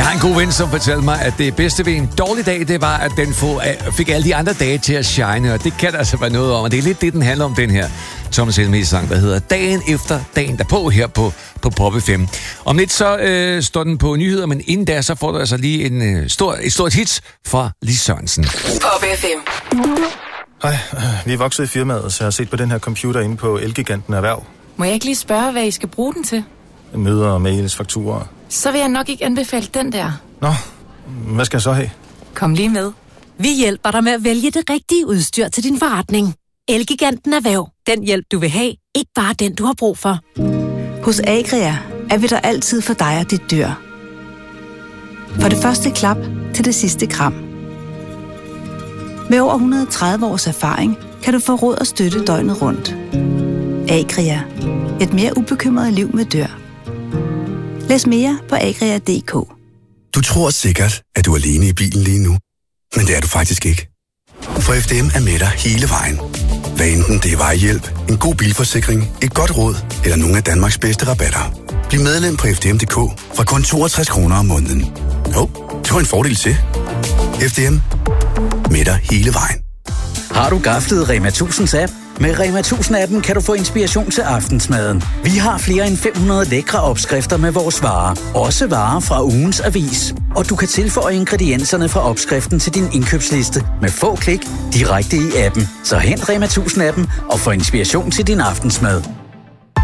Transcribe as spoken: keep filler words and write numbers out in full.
Jeg har en god ven, som fortalte mig, at det bedste ved en dårlig dag, det var, at den fik alle de andre dage til at shine, og det kan der altså være noget om, og det er lidt det, den handler om, den her Thomas Helmig-sang, der hedder Dagen efter dagen derpå her på, på Pop F M. Om lidt så øh, står den på nyheder, men inden da, så får du altså lige en, øh, stor, et stort hit fra Lis Sørensen. Pop F M. Hej, vi er vokset i firmaet, så jeg har set på den her computer inde på Elgiganten Erhverv. Må jeg ikke lige spørge, hvad I skal bruge den til? Møder, mails, fakturer. Så vil jeg nok ikke anbefale den der. Nå, hvad skal jeg så have? Kom lige med. Vi hjælper dig med at vælge det rigtige udstyr til din forretning. Elgiganten Erhverv. Den hjælp, du vil have. Ikke bare den, du har brug for. Hos Agria er vi der altid for dig og dit dyr. For det første klap til det sidste kram. Med over et hundrede og tredive års erfaring kan du få råd og støtte døgnet rundt. Agria. Et mere ubekymret liv med dyr. Læs mere på agria punktum d k. Du tror sikkert, at du er alene i bilen lige nu. Men det er du faktisk ikke. For F D M er med dig hele vejen. Hvad enten det er vejhjælp, en god bilforsikring, et godt råd eller nogle af Danmarks bedste rabatter. Bliv medlem på f d m punktum d k fra kun toogtres kroner om måneden. Jo, det var en fordel til. F D M. Med dig hele vejen. Har du gaflet Rema tusinds app? Med Rema tusind-appen kan du få inspiration til aftensmaden. Vi har flere end fem hundrede lækre opskrifter med vores varer. Også varer fra ugens avis. Og du kan tilføje ingredienserne fra opskriften til din indkøbsliste med få klik direkte i appen. Så hent Rema tusind-appen og få inspiration til din aftensmad.